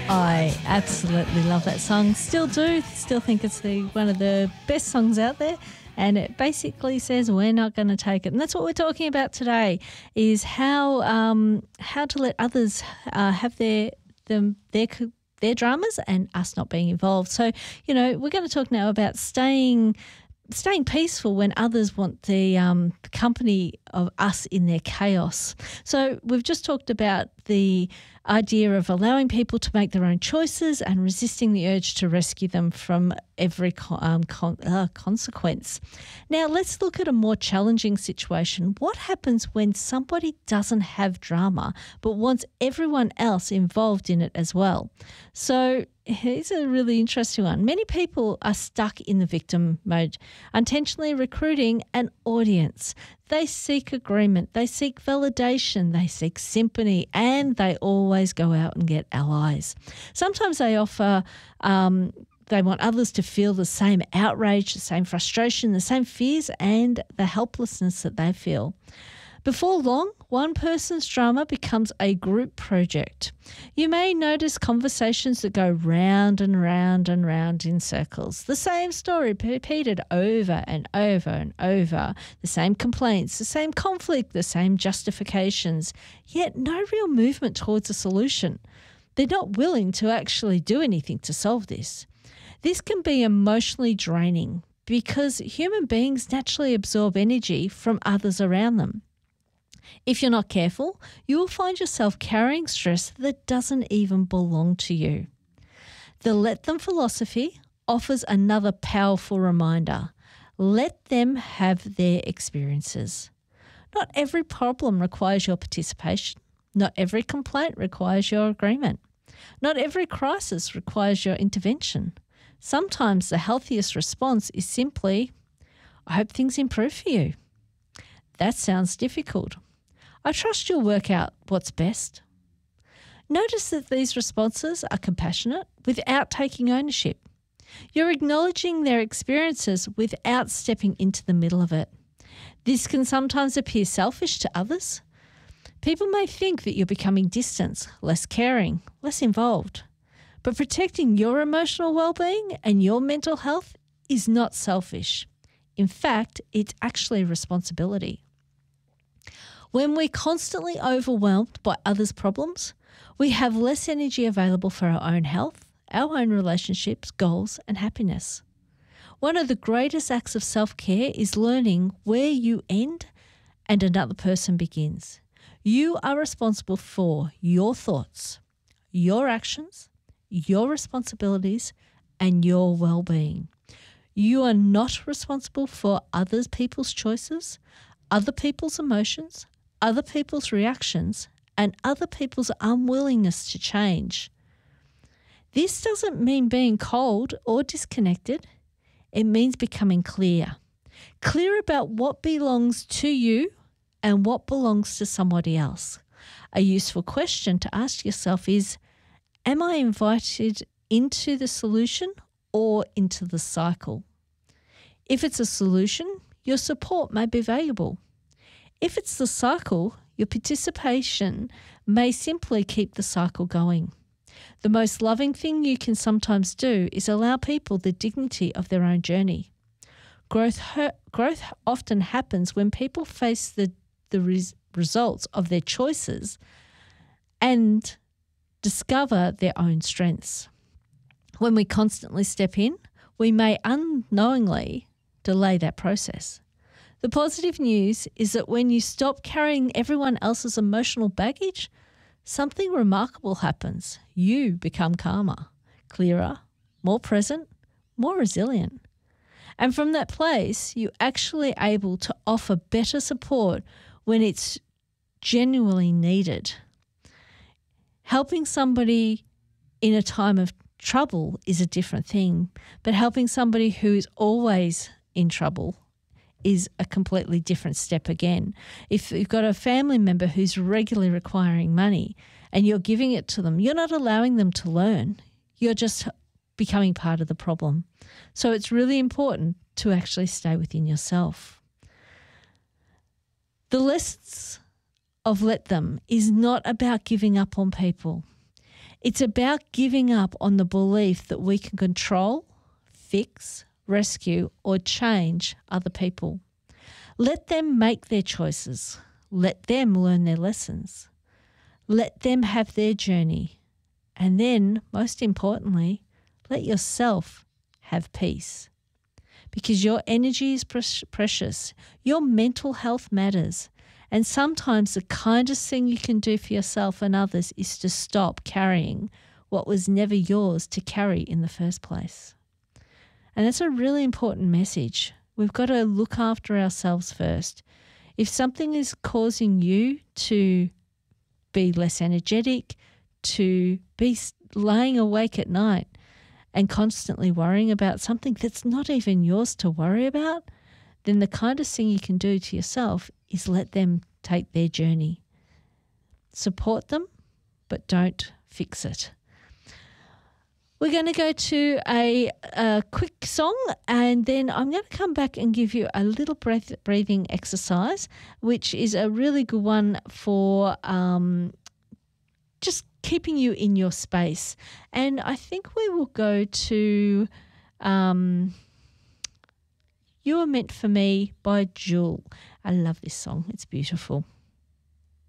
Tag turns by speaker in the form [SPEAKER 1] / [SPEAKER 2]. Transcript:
[SPEAKER 1] I absolutely love that song. Still do. Still think it's one of the best songs out there. And it basically says we're not going to take it. And that's what we're talking about today, is how to let others have their dramas and us not being involved. So, we're going to talk now about staying peaceful when others want the company of us in their chaos. So we've just talked about the idea of allowing people to make their own choices and resisting the urge to rescue them from every consequence. Now let's look at a more challenging situation. What happens when somebody doesn't have drama but wants everyone else involved in it as well? So here's a really interesting one. Many people are stuck in the victim mode, intentionally recruiting an audience. They seek agreement, they seek validation, they seek sympathy, and they always go out and get allies. Sometimes they offer, they want others to feel the same outrage, the same frustration, the same fears, and the helplessness that they feel. Before long, one person's drama becomes a group project. You may notice conversations that go round and round and round in circles. The same story repeated over and over and over. The same complaints, the same conflict, the same justifications, yet no real movement towards a solution. They're not willing to actually do anything to solve this. This can be emotionally draining because human beings naturally absorb energy from others around them. If you're not careful, you will find yourself carrying stress that doesn't even belong to you. The Let Them philosophy offers another powerful reminder. Let them have their experiences. Not every problem requires your participation. Not every complaint requires your agreement. Not every crisis requires your intervention. Sometimes the healthiest response is simply, I hope things improve for you. That sounds difficult. I trust you'll work out what's best. Notice that these responses are compassionate without taking ownership. You're acknowledging their experiences without stepping into the middle of it. This can sometimes appear selfish to others. People may think that you're becoming distant, less caring, less involved. But protecting your emotional well-being and your mental health is not selfish. In fact, it's actually a responsibility. When we're constantly overwhelmed by others' problems, we have less energy available for our own health, our own relationships, goals, and happiness. One of the greatest acts of self-care is learning where you end and another person begins. You are responsible for your thoughts, your actions, your responsibilities, and your well-being. You are not responsible for other people's choices, other people's emotions, other people's reactions, and other people's unwillingness to change. This doesn't mean being cold or disconnected. It means becoming clear. Clear about what belongs to you and what belongs to somebody else. A useful question to ask yourself is, am I invited into the solution or into the cycle? If it's a solution, your support may be valuable. If it's the cycle, your participation may simply keep the cycle going. The most loving thing you can sometimes do is allow people the dignity of their own journey. Growth often happens when people face the results of their choices and discover their own strengths. When we constantly step in, we may unknowingly delay that process. The positive news is that when you stop carrying everyone else's emotional baggage, something remarkable happens. You become calmer, clearer, more present, more resilient. And from that place, you're actually able to offer better support when it's genuinely needed. Helping somebody in a time of trouble is a different thing, but helping somebody who is always in trouble is a completely different step again. If you've got a family member who's regularly requiring money and you're giving it to them, you're not allowing them to learn. You're just becoming part of the problem. So it's really important to actually stay within yourself. The lessons of Let Them is not about giving up on people. It's about giving up on the belief that we can control, fix, rescue, or change other people. Let them make their choices. Let them learn their lessons. Let them have their journey. And then, most importantly, let yourself have peace. Because your energy is precious. Your mental health matters. And sometimes the kindest thing you can do for yourself and others is to stop carrying what was never yours to carry in the first place. And that's a really important message. We've got to look after ourselves first. If something is causing you to be less energetic, to be laying awake at night and constantly worrying about something that's not even yours to worry about, then the kindest thing you can do to yourself is let them take their journey. Support them, but don't fix it. We're going to go to a quick song, and then I'm going to come back and give you a little breathing exercise, which is a really good one for just keeping you in your space. And I think we will go to You Are Meant For Me by Jewel. I love this song. It's beautiful.